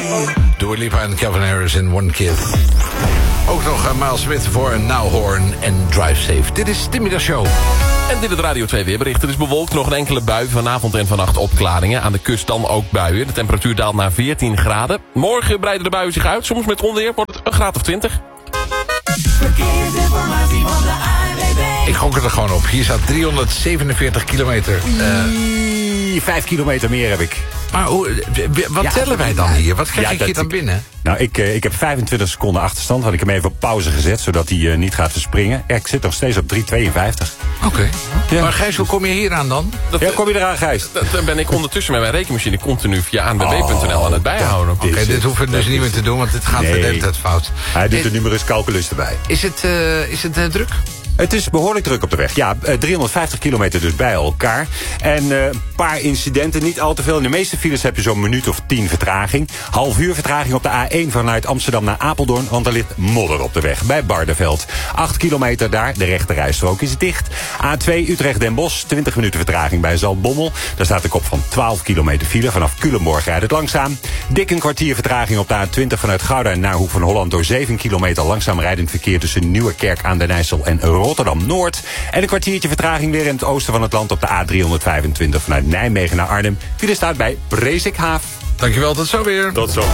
Dua Lipa en Calvin Harris in One Kid. Ook nog Miles Smith voor Now Horn en Drive Safe. Dit is de middagshow. En dit is het Radio 2 weerbericht. Het is bewolkt, nog een enkele bui. Vanavond en vannacht opklaringen. Aan de kust dan ook buien. De temperatuur daalt naar 14 graden. Morgen breiden de buien zich uit. Soms met onweer wordt het een graad of 20. Verkeersinformatie van de ANWB. Ik gok er gewoon op. Hier staat 347 kilometer. 5 kilometer meer heb ik. Maar wat tellen wij dan hier? Wat krijg ik hier dan binnen? Nou, ik heb 25 seconden achterstand. Had ik hem even op pauze gezet, zodat hij niet gaat verspringen. Ik zit nog steeds op 3,52. Oké. Ja. Maar Gijs, hoe kom je hier aan dan? Kom je eraan, Gijs? Dan ben ik ondertussen met mijn rekenmachine continu via ANWB.nl aan het bijhouden. Oké, dit hoeven we dus niet meer te doen, want dit gaat de hele tijd fout. Hij doet de numerus calculus erbij. Is het druk? Het is behoorlijk druk op de weg. Ja, 350 kilometer dus bij elkaar. En een paar incidenten, niet al te veel. In de meeste files heb je zo'n minuut of 10 vertraging. Half uur vertraging op de A1 vanuit Amsterdam naar Apeldoorn, want er ligt modder op de weg bij Barneveld. 8 kilometer daar, de rechte rijstrook is dicht. A2 Utrecht-Den Bosch, 20 minuten vertraging bij Zaltbommel. Daar staat de kop van 12 kilometer file. Vanaf Culemborg rijdt het langzaam. Dik een kwartier vertraging op de A20 vanuit Gouda naar Hoek van Holland door 7 kilometer langzaam rijdend verkeer tussen Nieuwerkerk aan den IJssel en Rotterdam-Noord. En een kwartiertje vertraging weer in het oosten van het land op de A325 vanuit Nijmegen naar Arnhem. File staat bij Breesikhaaf. Dankjewel, tot zo weer. Tot zo.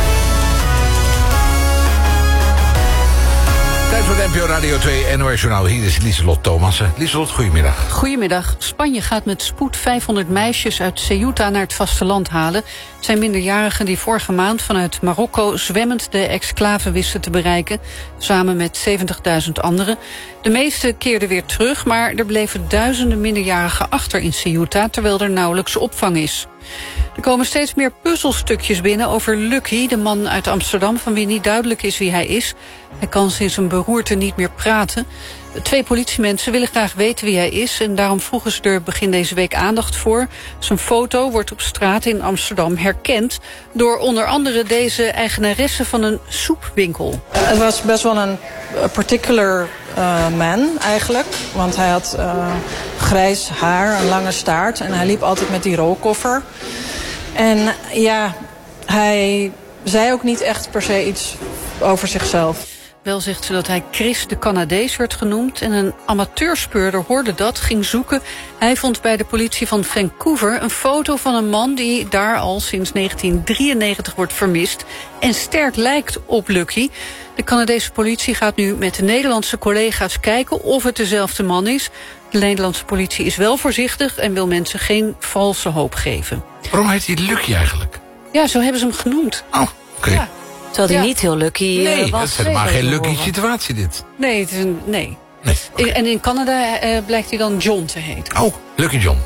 Tijd voor de NPO Radio 2 NOS Journaal. Hier is Lieselot Thomassen. Lieselot, goedemiddag. Goedemiddag. Spanje gaat met spoed 500 meisjes uit Ceuta naar het vasteland halen. Het zijn minderjarigen die vorige maand vanuit Marokko zwemmend de exclave wisten te bereiken, samen met 70.000 anderen. De meeste keerden weer terug, maar er bleven duizenden minderjarigen achter in Ceuta, terwijl er nauwelijks opvang is. Er komen steeds meer puzzelstukjes binnen over Lucky, de man uit Amsterdam van wie niet duidelijk is wie hij is. Hij kan sinds een beroerte niet meer praten. 2 politiemensen willen graag weten wie hij is en daarom vroegen ze er begin deze week aandacht voor. Zijn foto wordt op straat in Amsterdam herkend door onder andere deze eigenaresse van een soepwinkel. Het was best wel een particular man eigenlijk, want hij had grijs haar, een lange staart en hij liep altijd met die rolkoffer. En ja, hij zei ook niet echt per se iets over zichzelf. Wel zegt ze dat hij Chris de Canadees werd genoemd en een amateurspeurder hoorde dat, ging zoeken. Hij vond bij de politie van Vancouver een foto van een man die daar al sinds 1993 wordt vermist en sterk lijkt op Lucky. De Canadese politie gaat nu met de Nederlandse collega's kijken of het dezelfde man is. De Nederlandse politie is wel voorzichtig en wil mensen geen valse hoop geven. Waarom heet hij Lucky eigenlijk? Ja, zo hebben ze hem genoemd. Oh, oké. Ja. Terwijl hij niet heel lucky Nee, was. dat is helemaal geen lucky situatie dit. Nee, het is nee. Nee. En in Canada blijkt hij dan John te heten. Oh, Lucky John.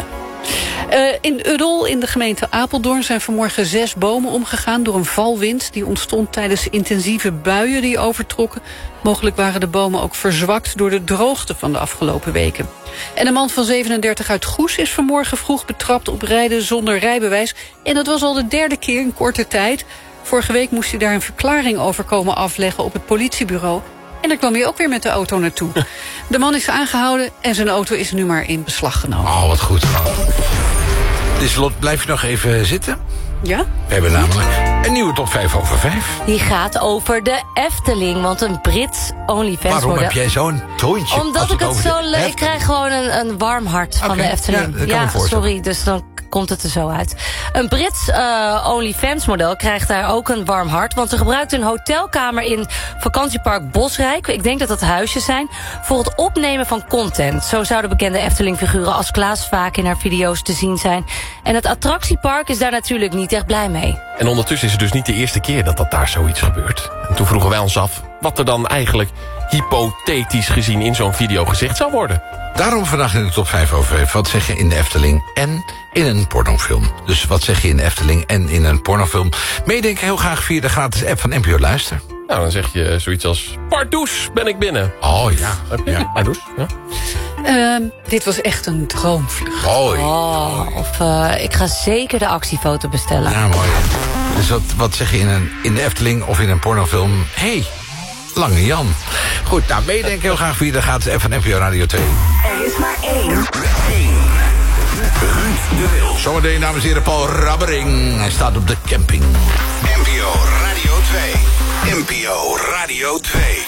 In Uddel, in de gemeente Apeldoorn, zijn vanmorgen 6 bomen omgegaan door een valwind. Die ontstond tijdens intensieve buien die overtrokken. Mogelijk waren de bomen ook verzwakt door de droogte van de afgelopen weken. En een man van 37 uit Goes is vanmorgen vroeg betrapt op rijden zonder rijbewijs. En dat was al de 3e keer in korte tijd. Vorige week moest hij daar een verklaring over komen afleggen op het politiebureau. En daar kwam hij ook weer met de auto naartoe. De man is aangehouden en zijn auto is nu maar in beslag genomen. Oh, wat goed. Lieselot, blijf je nog even zitten? Ja? We hebben namelijk een nieuwe top 5 over 5. Die gaat over de Efteling, want een Brits OnlyFans Waarom model. heb jij zo'n toontje? Omdat ik het zo leuk... Ik krijg gewoon een warm hart van de Efteling. Ja, dat kan me voorstellen. Sorry, dus dan komt het er zo uit. Een Brits OnlyFans model krijgt daar ook een warm hart, want ze gebruikt een hotelkamer in vakantiepark Bosrijk, ik denk dat dat huisjes zijn, voor het opnemen van content. Zo zouden bekende Efteling-figuren als Klaas vaak in haar video's te zien zijn. En het attractiepark is daar natuurlijk niet echt blij mee. En ondertussen is het dus niet de eerste keer dat daar zoiets gebeurt. En toen vroegen wij ons af wat er dan eigenlijk hypothetisch gezien in zo'n video gezegd zou worden. Daarom vandaag in de top 5 over 5. Wat zeg je in de Efteling en in een pornofilm? Dus wat zeg je in de Efteling en in een pornofilm? Meedenken heel graag via de gratis app van NPO Luister. Nou, dan zeg je zoiets als Pardoes, ben ik binnen. Oh ja. Ja. Pardoes, ja. Dit was echt een droomvlucht. Mooi. Of ik ga zeker de actiefoto bestellen. Ja, mooi. Dus wat zeg je in de Efteling of in een pornofilm? Hey, Lange Jan. Goed, nou, meedenken heel graag via de gratis app van NPO Radio 2. Er is maar één Ruud de Wild. Zometeen, dames en heren, Paul Rabbering. Hij staat op de camping. NPO Radio 2. NPO Radio 2.